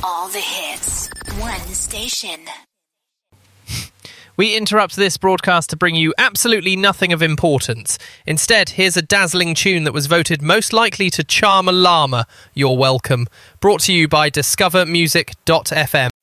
All the hits. One station. We interrupt this broadcast to bring you absolutely nothing of importance. Instead, here's a dazzling tune that was voted most likely to charm a llama. You're welcome. Brought to you by discovermusic.fm.